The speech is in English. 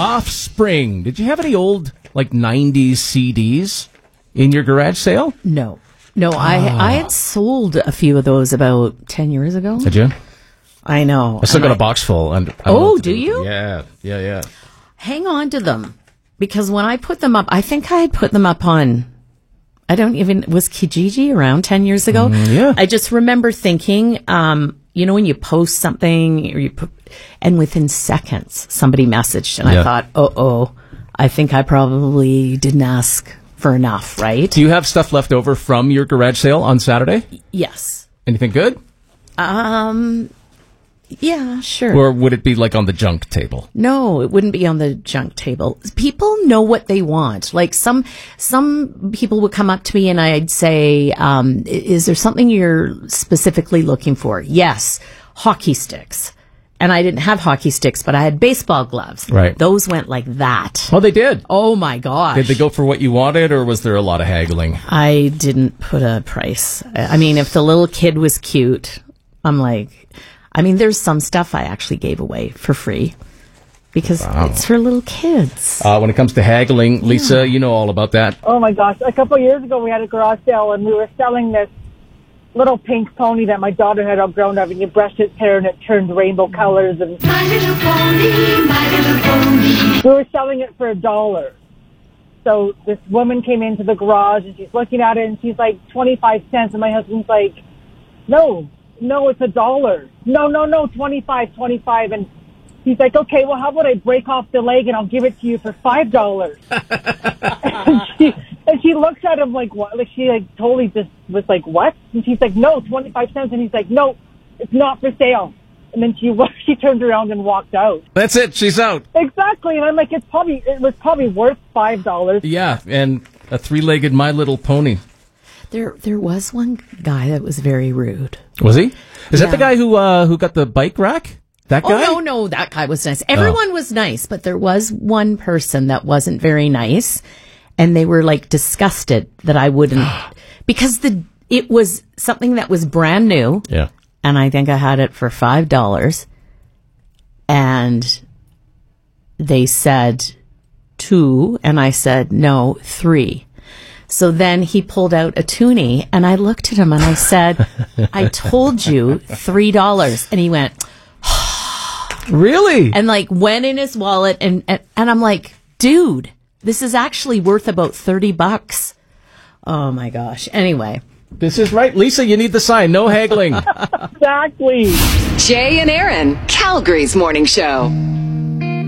Offspring. Did you have any old, 90s CDs in your garage sale? No. I had sold a few of those about 10 years ago. Did you? I know. I still got a box full. Do you? Yeah. Hang on to them. Because when I put them up, I think I had put them up on, was Kijiji around 10 years ago? Yeah. I just remember thinking, when you post something, and within seconds, somebody messaged, and I thought, I think I probably didn't ask for enough, right? Do you have stuff left over from your garage sale on Saturday? Yes. Anything good? Yeah, sure. Or would it be on the junk table? No, it wouldn't be on the junk table. People know what they want. Some people would come up to me and I'd say, is there something you're specifically looking for? Yes, hockey sticks. And I didn't have hockey sticks, but I had baseball gloves. Right. Those went like that. Oh, they did? Oh, my gosh. Did they go for what you wanted, or was there a lot of haggling? I didn't put a price. I mean, if the little kid was cute, there's some stuff I actually gave away for free because it's for little kids. When it comes to haggling, Lisa, you know all about that. Oh, my gosh. A couple of years ago, we had a garage sale, and we were selling this little pink pony that my daughter had outgrown of, and you brushed its hair, and it turned rainbow colors. And My little pony, my little pony. we were selling it for $1. So this woman came into the garage, and she's looking at it, and she's like, 25 cents. And my husband's like, no, it's $1. No, 25. And he's like, okay, well, how about I break off the leg and I'll give it to you for $5? and she looks at him like, what? She totally just was like, what? And she's like, no, 25 cents. And he's like, no, it's not for sale. And then she turned around and walked out. That's it. She's out. Exactly. And I'm like, it was probably worth $5. Yeah, and a three-legged My Little Pony. There was one guy that was very rude. Was he? Is that the guy who got the bike rack? That guy? Oh, no, that guy was nice. Everyone was nice, but there was one person that wasn't very nice, and they were disgusted that I wouldn't, because it was something that was brand new. Yeah. And I think I had it for $5, and they said 2, and I said, no, 3. So then he pulled out a toonie, and I looked at him and I said, I told you $3. And he went, really? And went in his wallet, and I'm like, dude, this is actually worth about $30. Oh my gosh. Anyway. This is right. Lisa, you need the sign. No haggling. Exactly. Jay and Aaron, Calgary's morning show.